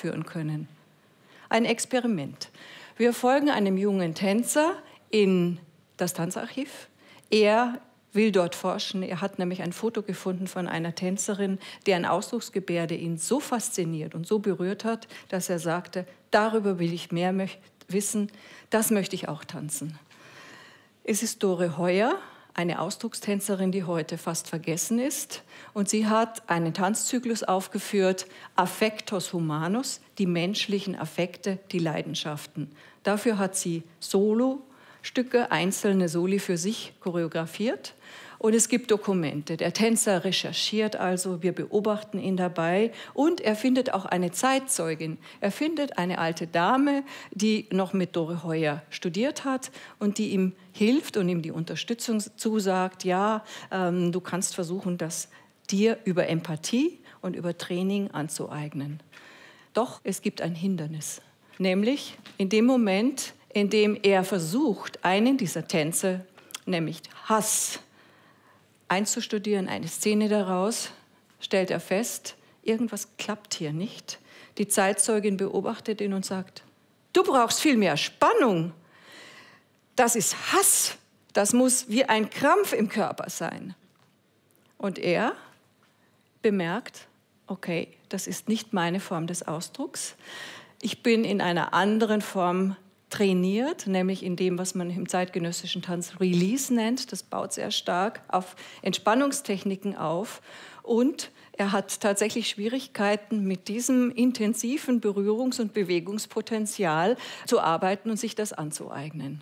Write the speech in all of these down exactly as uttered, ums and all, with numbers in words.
vorführen können. Ein Experiment. Wir folgen einem jungen Tänzer in das Tanzarchiv. Er will dort forschen. Er hat nämlich ein Foto gefunden von einer Tänzerin, deren Ausdrucksgebärde ihn so fasziniert und so berührt hat, dass er sagte, darüber will ich mehr wissen, das möchte ich auch tanzen. Es ist Dore Heuer, eine Ausdruckstänzerin, die heute fast vergessen ist. Und sie hat einen Tanzzyklus aufgeführt, Affectos Humanus, die menschlichen Affekte, die Leidenschaften. Dafür hat sie Solo-Stücke, einzelne Soli für sich choreografiert. Und es gibt Dokumente. Der Tänzer recherchiert also, wir beobachten ihn dabei. Und er findet auch eine Zeitzeugin. Er findet eine alte Dame, die noch mit Dore Heuer studiert hat und die ihm hilft und ihm die Unterstützung zusagt. Ja, ähm, du kannst versuchen, das dir über Empathie und über Training anzueignen. Doch es gibt ein Hindernis. Nämlich in dem Moment, in dem er versucht, einen dieser Tänze, nämlich Hass, einzustudieren, eine Szene daraus, stellt er fest, irgendwas klappt hier nicht. Die Zeitzeugin beobachtet ihn und sagt, du brauchst viel mehr Spannung. Das ist Hass. Das muss wie ein Krampf im Körper sein. Und er bemerkt, okay, das ist nicht meine Form des Ausdrucks. Ich bin in einer anderen Form trainiert, nämlich in dem, was man im zeitgenössischen Tanz Release nennt. Das baut sehr stark auf Entspannungstechniken auf. Und er hat tatsächlich Schwierigkeiten, mit diesem intensiven Berührungs- und Bewegungspotenzial zu arbeiten und sich das anzueignen.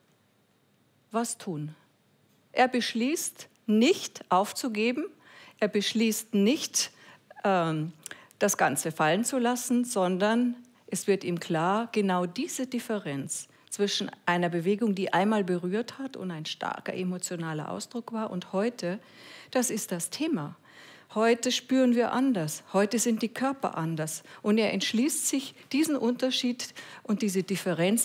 Was tun? Er beschließt, nicht aufzugeben. Er beschließt nicht, ähm, das Ganze fallen zu lassen, sondern es wird ihm klar, genau diese Differenz zwischen einer Bewegung, die einmal berührt hat und ein starker emotionaler Ausdruck war, und heute, das ist das Thema. Heute spüren wir anders, heute sind die Körper anders. Und er entschließt sich, diesen Unterschied und diese Differenz